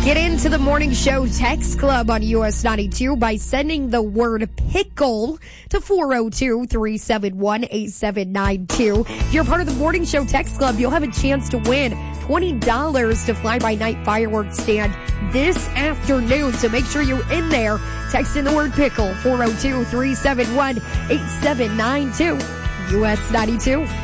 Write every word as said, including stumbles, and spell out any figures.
Get into the morning show text club on U S ninety-two by sending the word pickle to four oh two, three seven one, eight seven nine two. If you're part of the morning show text club, you'll have a chance to win twenty dollars to Fly By Night fireworks stand this afternoon. So make sure you're in there. Text in the word pickle, four oh two, three seven one, eight seven nine two. U S ninety-two.